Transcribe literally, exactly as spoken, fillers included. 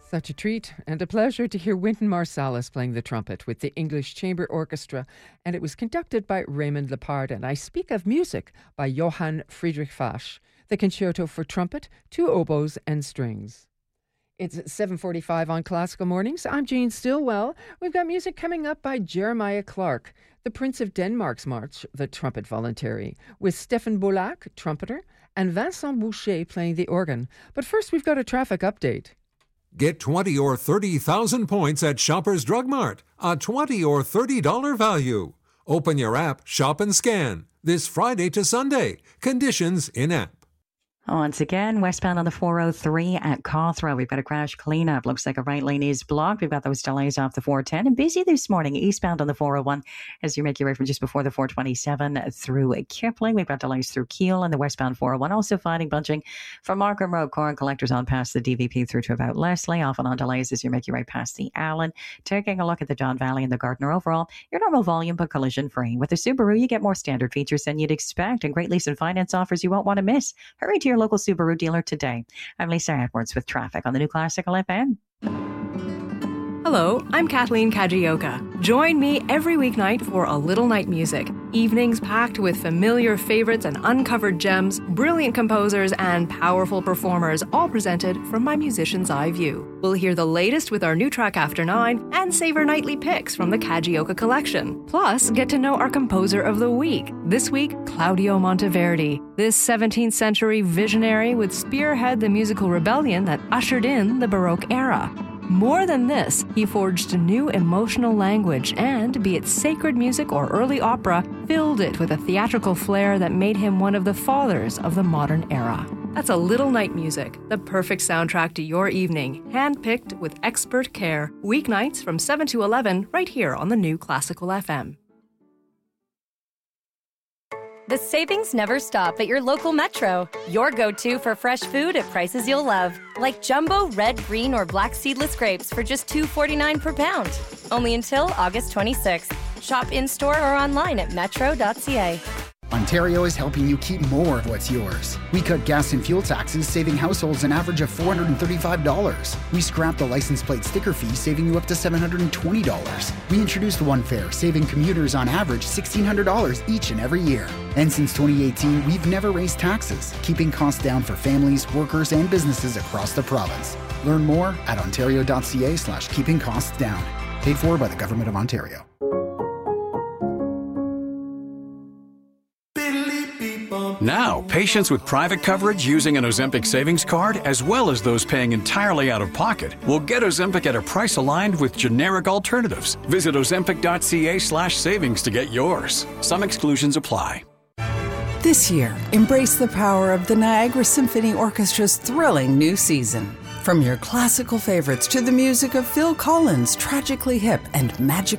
Such a treat and a pleasure to hear Wynton Marsalis playing the trumpet with the English Chamber Orchestra, and it was conducted by Raymond Lepard. And I speak of music by Johann Friedrich Fasch, the Concerto for Trumpet, Two Oboes and Strings. It's seven forty-five on Classical Mornings. I'm Jane Stillwell. We've got music coming up by Jeremiah Clark, the Prince of Denmark's March, the Trumpet Voluntary, with Stefan Bolac, trumpeter, and Vincent Boucher playing the organ. But first, we've got a traffic update. Get twenty or thirty thousand points at Shoppers Drug Mart, a twenty or thirty dollars value. Open your app, shop and scan. This Friday to Sunday. Conditions in-app. Once again, westbound on the four oh three at Cawthra. We've got a crash cleanup. Looks like a right lane is blocked. We've got those delays off the four ten. And busy this morning, eastbound on the four oh one as you make your way from just before the four twenty-seven through Kipling. We've got delays through Kiel and the westbound four oh one. Also finding bunching from Markham Road, Corn Collectors on past the D V P through to about Leslie. Often on delays as you make your way past the Allen. Taking a look at the Don Valley and the Gardner overall. Your normal volume but collision free. With the Subaru, you get more standard features than you'd expect and great lease and finance offers you won't want to miss. Hurry to your local Subaru dealer today. I'm Lisa Edwards with traffic on the new Classical F M. Hello, I'm Kathleen Kajioka. Join me every weeknight for A Little Night Music. Evenings packed with familiar favorites and uncovered gems, brilliant composers, and powerful performers, all presented from my musician's eye view. We'll hear the latest with our new track After Nine and savor nightly picks from the Kajioka collection. Plus, get to know our composer of the week. This week, Claudio Monteverdi. This seventeenth century visionary would spearhead the musical rebellion that ushered in the Baroque era. More than this, he forged a new emotional language and, be it sacred music or early opera, filled it with a theatrical flair that made him one of the fathers of the modern era. That's A Little Night Music, the perfect soundtrack to your evening, handpicked with expert care, weeknights from seven to eleven, right here on the new Classical F M. The savings never stop at your local Metro. Your go-to for fresh food at prices you'll love. Like jumbo red, green, or black seedless grapes for just two dollars and forty-nine cents per pound. Only until August twenty-sixth. Shop in-store or online at metro dot c a. Ontario is helping you keep more of what's yours. We cut gas and fuel taxes, saving households an average of four hundred thirty-five dollars. We scrapped the license plate sticker fee, saving you up to seven hundred twenty dollars. We introduced One Fare, saving commuters on average one thousand six hundred dollars each and every year. And since twenty eighteen, we've never raised taxes, keeping costs down for families, workers, and businesses across the province. Learn more at ontario dot c a slash keeping costs down. Paid for by the Government of Ontario. Now, patients with private coverage using an Ozempic savings card, as well as those paying entirely out of pocket, will get Ozempic at a price aligned with generic alternatives. Visit ozempic dot c a slash savings to get yours. Some exclusions apply. This year, embrace the power of the Niagara Symphony Orchestra's thrilling new season. From your classical favorites to the music of Phil Collins' Tragically Hip and Magic